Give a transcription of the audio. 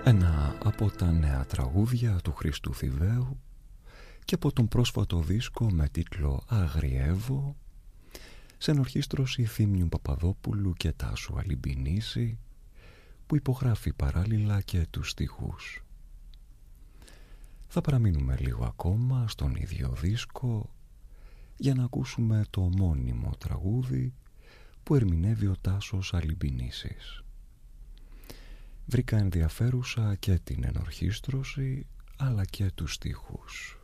Ένα από τα νέα τραγούδια του Χρήστου Θηβαίου και από τον πρόσφατο δίσκο με τίτλο «Αγριεύω», σε ενορχήστρωση Θήμιου Παπαδόπουλου και Τάσου Αλυμπινίση, που υπογράφει παράλληλα και τους στίχους. Θα παραμείνουμε λίγο ακόμα στον ίδιο δίσκο για να ακούσουμε το μόνιμο τραγούδι που ερμηνεύει ο Τάσος Αλυμπινίσης. Βρήκα ενδιαφέρουσα και την ενορχήστρωση αλλά και τους στίχους.